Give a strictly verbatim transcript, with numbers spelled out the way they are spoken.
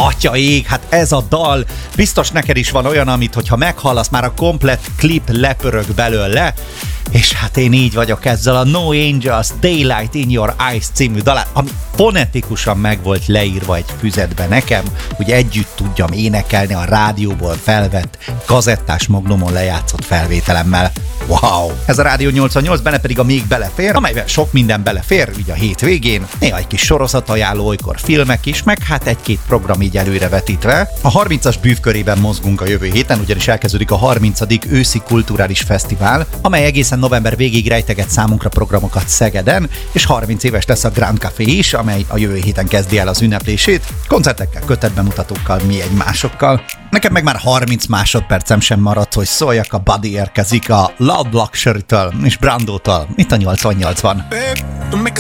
Atya ég, hát ez a dal, biztos neked is van olyan, amit hogyha meghallasz, már a komplett klip lepörög belőle, és hát én így vagyok ezzel a No Angels, Daylight in Your Eyes című dalán, ami fonetikusan meg volt leírva egy füzetbe nekem, hogy együtt tudjam énekelni a rádióból felvett, kazettás magnumon lejátszott felvételemmel. Wow! Ez a Rádió nyolcvannyolc, benne pedig a Még belefér, amelyben sok minden belefér, ugye a hétvégén, néha egy kis sorozatajánló, olykor filmek is, meg hát egy-két program így előrevetítve. A harmincas bűvkörében mozgunk a jövő héten, ugyanis elkezdődik a harmincadik őszi kulturális fesztivál, amely egészen november végig rejteget számunkra programokat Szegeden, és harminc éves lesz a Grand Café is, amely a jövő héten kezdi el az ünneplését, koncertekkel, kötetbemutatókkal, mi egymásokkal. Nekem meg már harminc másodpercem sem maradt, hogy szóljak, a Buddy érkezik a Loud Luxury-től és Brandótól, itt a nyolcvannyolcban.